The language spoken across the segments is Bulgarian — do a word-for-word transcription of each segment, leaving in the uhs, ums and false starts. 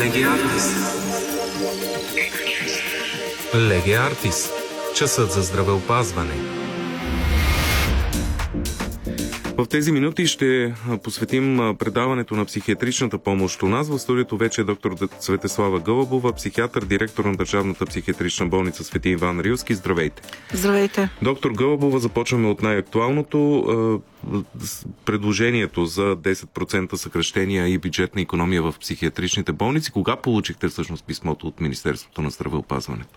Леги Артис. Леги Артис. Часът за здравеопазване. В тези минути ще посветим предаването на психиатричната помощ у нас. В студиото вече е доктор Цветеслава Гълъбова, психиатър, директор на Държавната психиатрична болница Свети Иван Рилски. Здравейте! Здравейте! Доктор Гълъбова, започваме от най-актуалното. Предложението за десет процента съкращения и бюджетна икономия в психиатричните болници. Кога получихте всъщност писмото от Министерството на здравеопазването?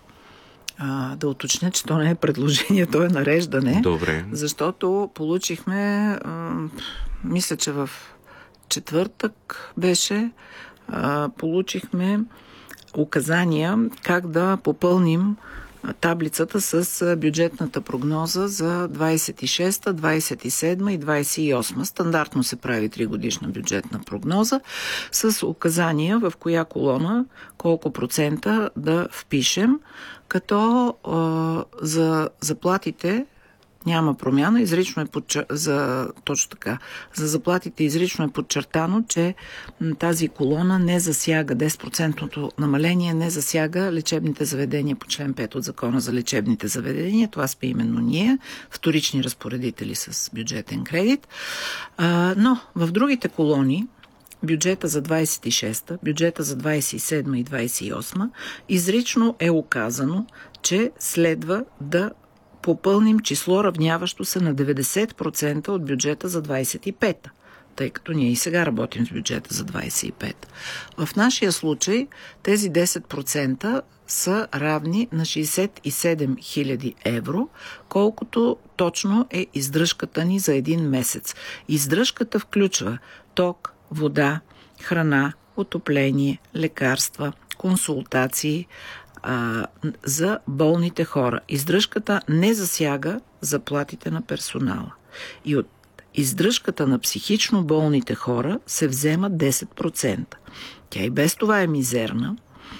А, да уточня, че то не е предложение, то е нареждане. Добре. Защото получихме, а, мисля, че в четвъртък беше, а, получихме указания как да попълним таблицата с бюджетната прогноза за двайсет и шеста, двайсет и седма и двайсет и осма. Стандартно се прави тригодишна бюджетна прогноза с указания в коя колона колко процента да впишем, като а, за заплатите няма промяна, изрично е подчер... за точно така. За заплатите изрично е подчертано, че тази колона не засяга десет процента намаление, не засяга лечебните заведения по член пет от Закона за лечебните заведения. Това сме именно ние, вторични разпоредители с бюджетен кредит. А, но в другите колони, бюджета за двайсет и шеста, бюджета за двайсет и седма и двайсет и осма, изрично е указано, че следва да попълним число, равняващо се на деветдесет процента от бюджета за двайсет и пета, тъй като ние и сега работим с бюджета за двайсет и пета. В нашия случай тези десет процента са равни на шейсет и седем хиляди евро, колкото точно е издръжката ни за един месец. Издръжката включва ток, вода, храна, отопление, лекарства, консултации, А, за болните хора. Издръжката не засяга заплатите на персонала. И от издръжката на психично болните хора се взема десет процента. Тя и без това е мизерна,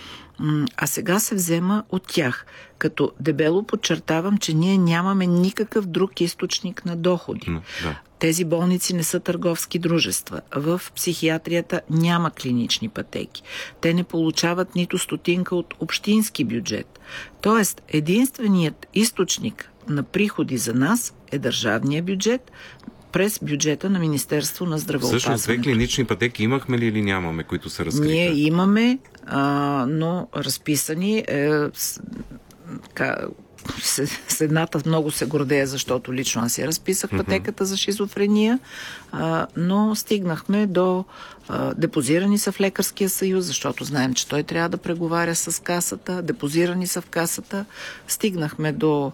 а сега се взема от тях. Като дебело подчертавам, че ние нямаме никакъв друг източник на доходи. Mm, да. Тези болници не са търговски дружества. В психиатрията няма клинични пътеки. Те не получават нито стотинка от общински бюджет. Тоест, единственият източник на приходи за нас е държавния бюджет през бюджета на Министерство на здравеопазването. Всъщност, две клинични пътеки имахме ли или нямаме, които се разкриха? Ние имаме, а, но разписани е, с, ка, с, с едната много се гордея, защото лично аз я разписах пътеката за шизофрения, а, но стигнахме до а, депозирани са в Лекарския съюз, защото знаем, че той трябва да преговаря с касата, депозирани са в касата, стигнахме до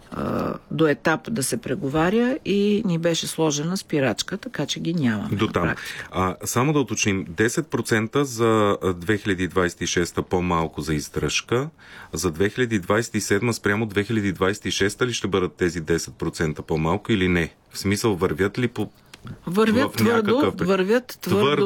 до етап да се преговаря и ни беше сложена спирачка, така че ги нямаме. До там. А, само да уточним, десет процента за две хиляди двайсет и шеста по-малко за издръжка, за две хиляди двайсет и седма спрямо две хиляди двайсет и шеста ли ще бъдат тези десет процента по-малко или не? В смисъл, вървят ли по Вървят твърдо, вървят твърдо,